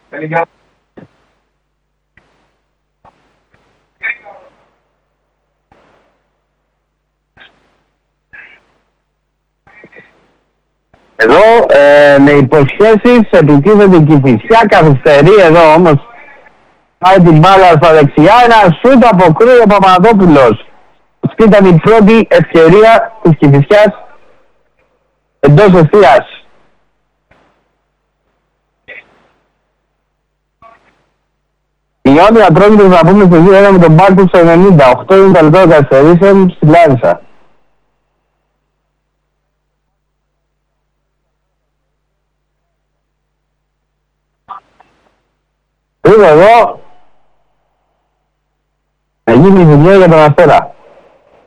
Εδώ με υποσχέσεις επιτίθεται η Κηφισιά, καθυστερεί εδώ όμως. Πάει την μπάλα στα δεξιά, ένα σούτ από Κρούι ο Παπαδόπουλος. Αυτή ήταν η πρώτη ευκαιρία της Κηφισιάς εντός ευθείας. Η Ιόνια Ατρόμητος να πούμε στο 2-1 με τον Μπάρκου στο 90. 8 είναι τα λεπτά καθυστερήσεων στη Λάρισα. Εδώ να γίνει η δουλειά για τον Αστέρα.